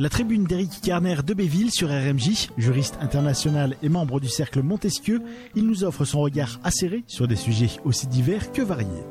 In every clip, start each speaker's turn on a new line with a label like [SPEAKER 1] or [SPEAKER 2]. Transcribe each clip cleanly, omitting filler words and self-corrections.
[SPEAKER 1] La tribune d'Éric Garner de Béville sur RMJ, juriste international et membre du cercle Montesquieu, il nous offre son regard acéré sur des sujets aussi divers que variés.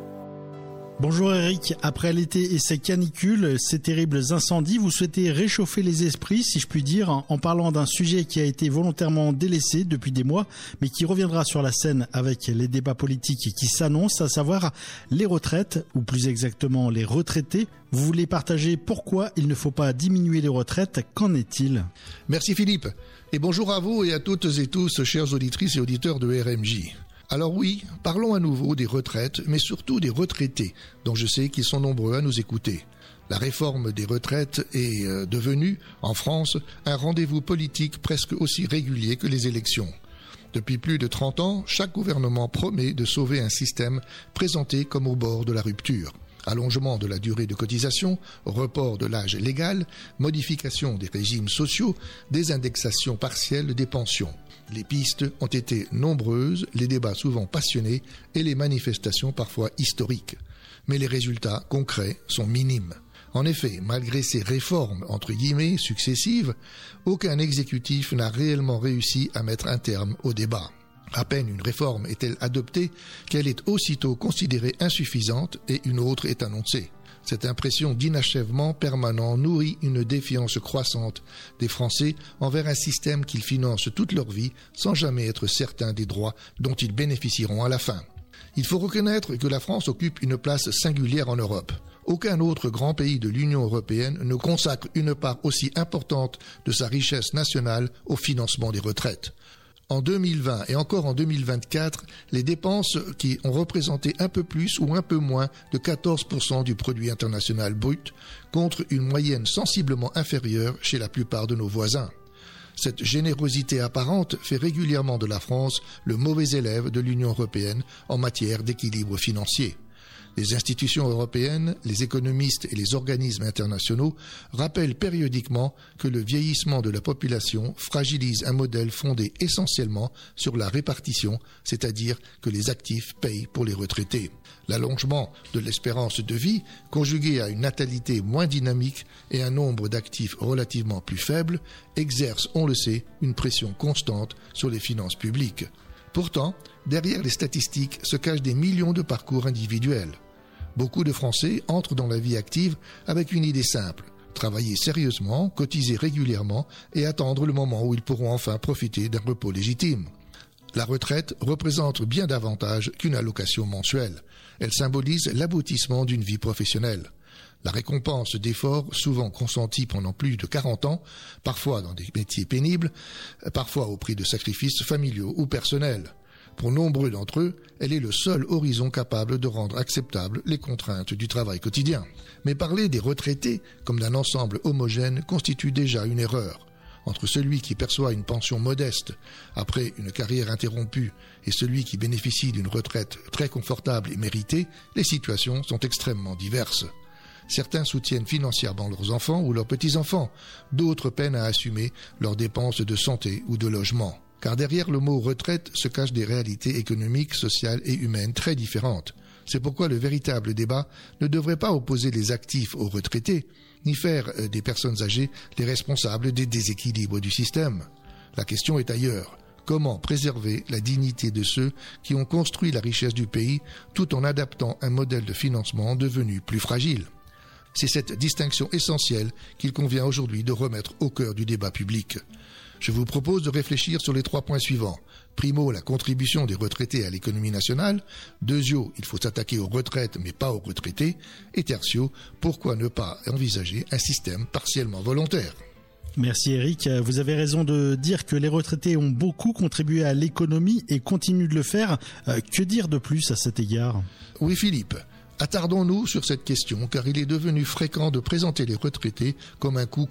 [SPEAKER 1] Bonjour Eric, après l'été et ses canicules, ces terribles incendies, vous souhaitez réchauffer les esprits, si je puis dire, en parlant d'un sujet qui a été volontairement délaissé depuis des mois, mais qui reviendra sur la scène avec les débats politiques qui s'annoncent, à savoir les retraites, ou plus exactement les retraités. Vous voulez partager pourquoi il ne faut pas diminuer les retraites, qu'en est-il ?
[SPEAKER 2] Merci Philippe, et bonjour à vous et à toutes et tous, chères auditrices et auditeurs de RMJ. Alors oui, parlons à nouveau des retraites, mais surtout des retraités, dont je sais qu'ils sont nombreux à nous écouter. La réforme des retraites est devenue, en France, un rendez-vous politique presque aussi régulier que les élections. Depuis plus de 30 ans, chaque gouvernement promet de sauver un système présenté comme au bord de la rupture. Allongement de la durée de cotisation, report de l'âge légal, modification des régimes sociaux, désindexation partielle des pensions. Les pistes ont été nombreuses, les débats souvent passionnés et les manifestations parfois historiques. Mais les résultats concrets sont minimes. En effet, malgré ces réformes entre guillemets successives, aucun exécutif n'a réellement réussi à mettre un terme au débat. À peine une réforme est-elle adoptée qu'elle est aussitôt considérée insuffisante et une autre est annoncée. Cette impression d'inachèvement permanent nourrit une défiance croissante des Français envers un système qu'ils financent toute leur vie sans jamais être certains des droits dont ils bénéficieront à la fin. Il faut reconnaître que la France occupe une place singulière en Europe. Aucun autre grand pays de l'Union européenne ne consacre une part aussi importante de sa richesse nationale au financement des retraites. En 2020 et encore en 2024, les dépenses qui ont représenté un peu plus ou un peu moins de 14% du produit international brut, contre une moyenne sensiblement inférieure chez la plupart de nos voisins. Cette générosité apparente fait régulièrement de la France le mauvais élève de l'Union européenne en matière d'équilibre financier. Les institutions européennes, les économistes et les organismes internationaux rappellent périodiquement que le vieillissement de la population fragilise un modèle fondé essentiellement sur la répartition, c'est-à-dire que les actifs payent pour les retraités. L'allongement de l'espérance de vie, conjugué à une natalité moins dynamique et un nombre d'actifs relativement plus faible, exerce, on le sait, une pression constante sur les finances publiques. Pourtant, derrière les statistiques se cachent des millions de parcours individuels. Beaucoup de Français entrent dans la vie active avec une idée simple: travailler sérieusement, cotiser régulièrement et attendre le moment où ils pourront enfin profiter d'un repos légitime. La retraite représente bien davantage qu'une allocation mensuelle. Elle symbolise l'aboutissement d'une vie professionnelle. La récompense d'efforts souvent consentis pendant plus de 40 ans, parfois dans des métiers pénibles, parfois au prix de sacrifices familiaux ou personnels. Pour nombreux d'entre eux, elle est le seul horizon capable de rendre acceptables les contraintes du travail quotidien. Mais parler des retraités comme d'un ensemble homogène constitue déjà une erreur. Entre celui qui perçoit une pension modeste après une carrière interrompue et celui qui bénéficie d'une retraite très confortable et méritée, les situations sont extrêmement diverses. Certains soutiennent financièrement leurs enfants ou leurs petits-enfants, d'autres peinent à assumer leurs dépenses de santé ou de logement. Car derrière le mot retraite se cachent des réalités économiques, sociales et humaines très différentes. C'est pourquoi le véritable débat ne devrait pas opposer les actifs aux retraités, ni faire des personnes âgées les responsables des déséquilibres du système. La question est ailleurs. Comment préserver la dignité de ceux qui ont construit la richesse du pays tout en adaptant un modèle de financement devenu plus fragile ? C'est cette distinction essentielle qu'il convient aujourd'hui de remettre au cœur du débat public. Je vous propose de réfléchir sur les 3 points suivants. Primo, la contribution des retraités à l'économie nationale. Deuxio, il faut s'attaquer aux retraites mais pas aux retraités. Et tertio, pourquoi ne pas envisager un système partiellement volontaire ?
[SPEAKER 1] Merci Eric. Vous avez raison de dire que les retraités ont beaucoup contribué à l'économie et continuent de le faire. Que dire de plus à cet égard ?
[SPEAKER 2] Oui Philippe. Attardons-nous sur cette question car il est devenu fréquent de présenter les retraités comme un coût